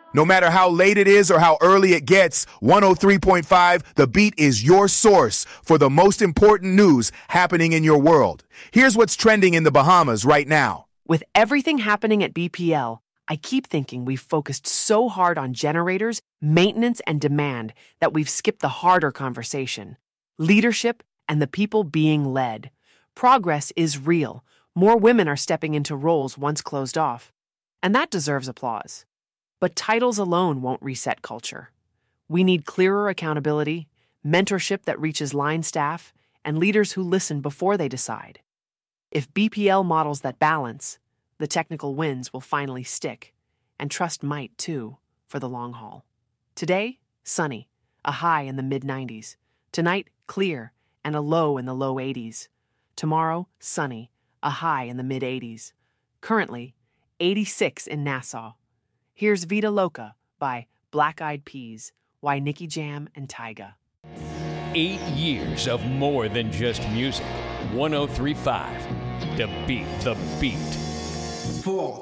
No matter how late it is or how early it gets, 103.5 The Beat is your source for the most important news happening in your world. Here's what's trending in the Bahamas right now. With everything happening at BPL, I keep thinking we've focused so hard on generators, maintenance, and demand that we've skipped the harder conversation: leadership and the people being led. Progress is real. More women are stepping into roles once closed off, and that deserves applause. But titles alone won't reset culture. We need clearer accountability, mentorship that reaches line staff, and leaders who listen before they decide. If BPL models that balance, the technical wins will finally stick, and trust might too, for the long haul. Today, sunny, a high in the mid-90s. Tonight, clear, and a low in the low 80s. Tomorrow, sunny, a high in the mid-80s. Currently, 86 in Nassau. Here's Vida Loca by Black Eyed Peas, Why Nicky Jam and Tyga. 8 years of more than just music. 103.5 The Beat. 4